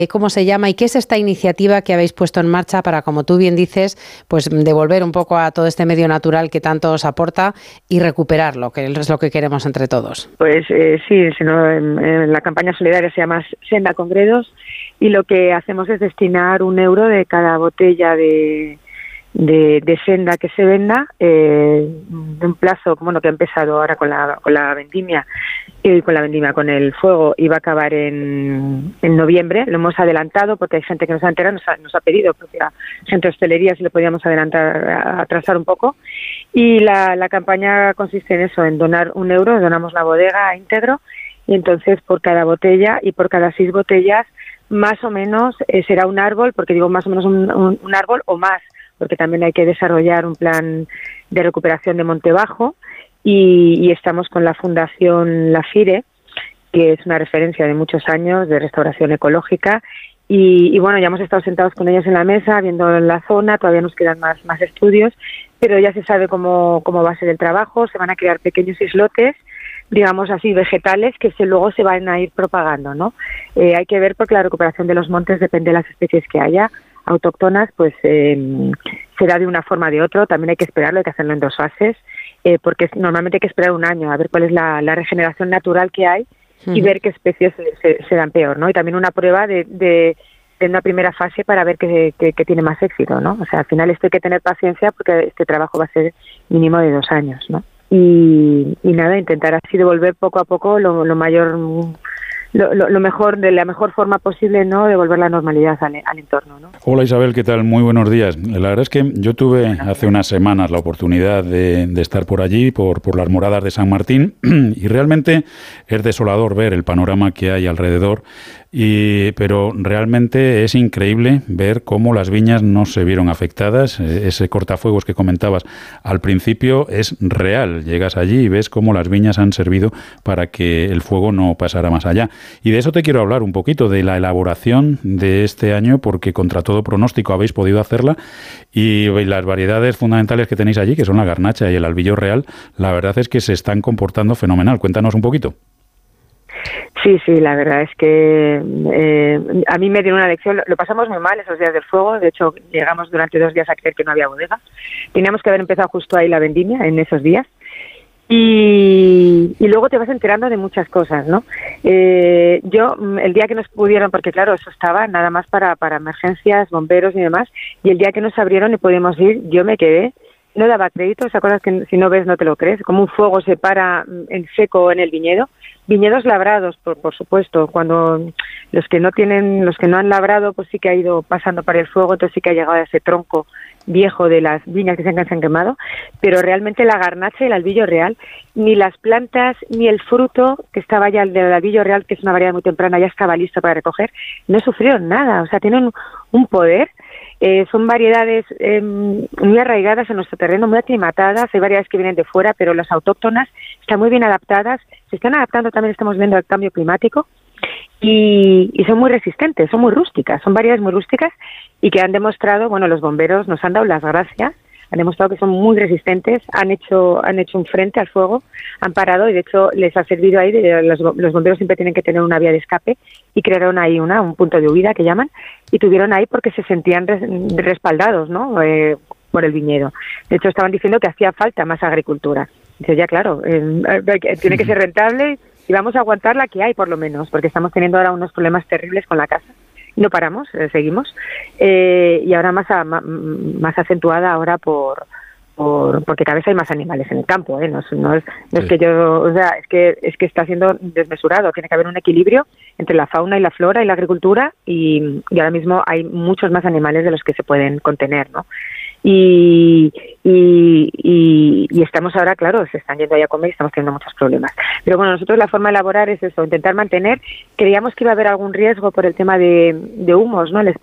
cómo se llama y qué es esta iniciativa que habéis puesto en marcha para, como tú bien dices, pues devolver un poco a todo este medio natural que tanto os aporta y recuperarlo, que es lo que queremos entre todos. Pues sí, en la campaña solidaria se llama Senda con Gredos y lo que hacemos es destinar €1 de cada botella de senda que se venda, de un plazo como lo que ha empezado ahora con la vendimia, con el fuego, y va a acabar en noviembre. Lo hemos adelantado porque hay gente que nos ha enterado, nos ha pedido, propia gente de hostelería, si lo podíamos atrasar un poco. Y la campaña consiste en eso, en donar €1, donamos la bodega íntegro, y entonces por cada botella y por cada 6 botellas, más o menos será un árbol, porque digo más o menos un árbol o más, porque también hay que desarrollar un plan de recuperación de Monte Bajo, y estamos con la Fundación La Fire, que es una referencia de muchos años de restauración ecológica, y bueno, ya hemos estado sentados con ellos en la mesa, viendo la zona, todavía nos quedan más estudios, pero ya se sabe cómo va a ser el trabajo. Se van a crear pequeños islotes, digamos así, vegetales, que luego se van a ir propagando, ¿no? Hay que ver, porque la recuperación de los montes depende de las especies que haya autóctonas, pues será de una forma o de otra. También hay que esperarlo, hay que hacerlo en 2 fases, porque normalmente hay que esperar un año a ver cuál es la regeneración natural que hay y ver qué especies se dan peor, ¿no? Y también una prueba de una primera fase para ver qué tiene más éxito, ¿no? O sea, al final esto hay que tener paciencia, porque este trabajo va a ser mínimo de 2 años, ¿no? Y nada, intentar así devolver poco a poco lo mejor, de la mejor forma posible, ¿no? Devolver la normalidad al entorno, ¿no? Hola Isabel, ¿qué tal? Muy buenos días. La verdad es que yo tuve hace unas semanas la oportunidad de estar por allí, por las Moradas de San Martín, y realmente es desolador ver el panorama que hay alrededor. Pero realmente es increíble ver cómo las viñas no se vieron afectadas. Ese cortafuegos que comentabas al principio es real. Llegas allí y ves cómo las viñas han servido para que el fuego no pasara más allá. Y de eso te quiero hablar un poquito, de la elaboración de este año, porque contra todo pronóstico habéis podido hacerla, y las variedades fundamentales que tenéis allí, que son la garnacha y el albillo real, la verdad es que se están comportando fenomenal. Cuéntanos un poquito. Sí, la verdad es que a mí me dieron una lección. Lo pasamos muy mal esos días del fuego. De hecho, llegamos durante 2 días a creer que no había bodega. Teníamos que haber empezado justo ahí la vendimia, en esos días. Y luego te vas enterando de muchas cosas, ¿no? Yo, el día que nos pudieron, porque claro, eso estaba nada más para emergencias, bomberos y demás, y el día que nos abrieron y pudimos ir, yo me quedé, no daba crédito. ¿Te acuerdas que si no ves no te lo crees? Como un fuego se para en seco en el viñedo. Viñedos labrados, por supuesto. Cuando los que no han labrado, pues sí que ha ido pasando para el fuego, entonces sí que ha llegado a ese tronco viejo de las viñas que se han quemado, pero realmente la garnacha y el albillo real, ni las plantas ni el fruto, que estaba ya el del albillo real, que es una variedad muy temprana, ya estaba listo para recoger, no sufrieron nada. O sea, tienen un poder. Son variedades muy arraigadas en nuestro terreno, muy aclimatadas. Hay variedades que vienen de fuera, pero las autóctonas están muy bien adaptadas. Se están adaptando también, estamos viendo, al cambio climático, y son muy resistentes, son muy rústicas, son variedades muy rústicas, y que han demostrado, bueno, los bomberos nos han dado las gracias, han demostrado que son muy resistentes, han hecho un frente al fuego, han parado, y de hecho les ha servido ahí, los bomberos siempre tienen que tener una vía de escape, y crearon ahí un punto de huida que llaman, y tuvieron ahí porque se sentían respaldados, ¿no? Por el viñedo. De hecho, estaban diciendo que hacía falta más agricultura. Dice, ya claro, tiene que ser rentable, y vamos a aguantar la que hay, por lo menos, porque estamos teniendo ahora unos problemas terribles con la casa. No paramos, seguimos, y ahora más acentuada ahora porque cada vez hay más animales en el campo, no es que yo, o sea, es que está siendo desmesurado. Tiene que haber un equilibrio entre la fauna y la flora y la agricultura, y ahora mismo hay muchos más animales de los que se pueden contener, ¿no? Y estamos ahora, claro, se están yendo ahí a comer y estamos teniendo muchos problemas. Pero bueno, nosotros la forma de elaborar es eso, intentar mantener. Creíamos que iba a haber algún riesgo por el tema de humos, ¿no? El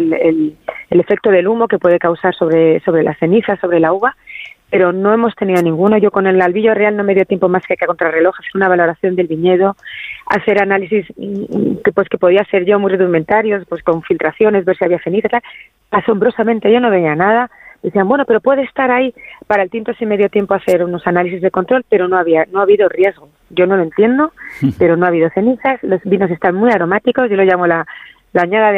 efecto del humo que puede causar sobre las cenizas, sobre la uva, pero no hemos tenido ninguno. Yo con el albillo real no me dio tiempo más que a contrarreloj hacer una valoración del viñedo, hacer análisis que podía hacer yo muy rudimentarios, pues con filtraciones, ver si había ceniza, tal. Asombrosamente yo no veía nada. Decían, bueno, pero puede estar ahí. Para el tinto sí me dio tiempo a hacer unos análisis de control, pero no ha habido riesgo. Yo no lo entiendo, pero no ha habido cenizas. Los vinos están muy aromáticos. Yo lo llamo la la añada de